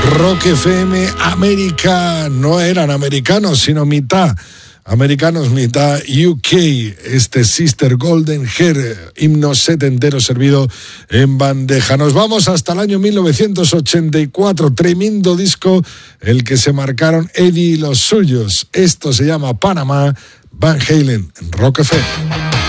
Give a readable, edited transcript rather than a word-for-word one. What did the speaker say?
Rock FM América, no eran americanos, sino mitad americanos, mitad UK. Este Sister Golden Hair, himno setentero servido en bandeja. Nos vamos hasta el año 1984, tremendo disco el que se marcaron Eddie y los suyos. Esto se llama Panamá, Van Halen, en Rock FM.